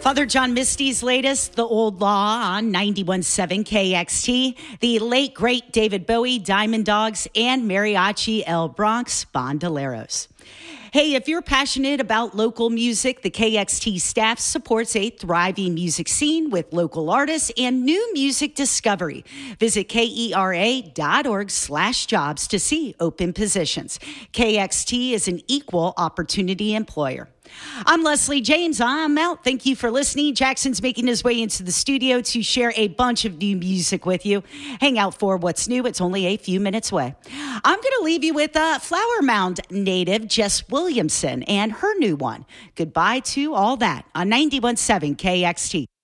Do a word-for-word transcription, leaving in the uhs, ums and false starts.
Father John Misty's latest, The Old Law on ninety-one point seven K X T. The late, great David Bowie, Diamond Dogs, and Mariachi El Bronx Bandoleros. Hey, if you're passionate about local music, the K X T staff supports a thriving music scene with local artists and new music discovery. Visit kera.org slash jobs to see open positions. K X T is an equal opportunity employer. I'm Leslie James. I'm out. Thank you for listening. Jackson's making his way into the studio to share a bunch of new music with you. Hang out for what's new. It's only a few minutes away. I'm going to leave you with uh, Flower Mound native Jess Williamson and her new one. Goodbye to all that on ninety-one point seven K X T.